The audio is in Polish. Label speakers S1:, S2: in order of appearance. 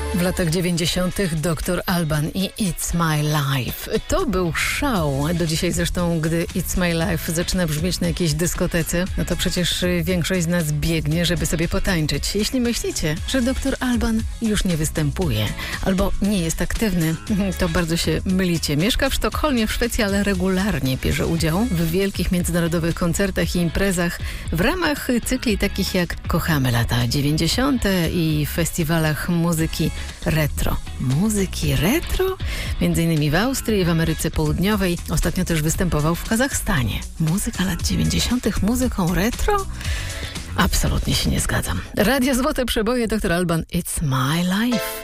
S1: W latach 90. Dr. Alban i It's My Life. To był szał. Do dzisiaj zresztą, gdy It's My Life zaczyna brzmieć na jakiejś dyskotece, no to przecież większość z nas biegnie, żeby sobie potańczyć. Jeśli myślicie, że Dr. Alban już nie występuje albo nie jest aktywny, to bardzo się mylicie. Mieszka w Sztokholmie w Szwecji, ale regularnie bierze udział w wielkich międzynarodowych koncertach i imprezach w ramach cykli takich jak Kochamy lata 90. i festiwalach muzyki retro. Muzyki retro? Między innymi w Austrii, w Ameryce Południowej. Ostatnio też występował w Kazachstanie. Muzyka lat 90. muzyką retro? Absolutnie się nie zgadzam. Radio Złote Przeboje, Dr. Alban, It's My Life.